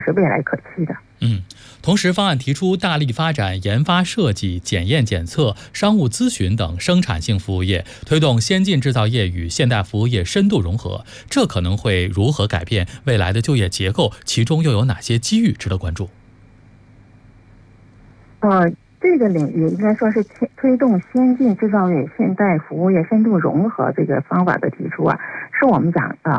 是未来可期的。 同时方案提出大力发展研发设计、检验检测、商务咨询等生产性服务业，推动先进制造业与现代服务业深度融合，这可能会如何改变未来的就业结构？其中又有哪些机遇值得关注？ 这个领域应该说是推动先进制造业、现代服务业深度融合这个方法的提出是我们讲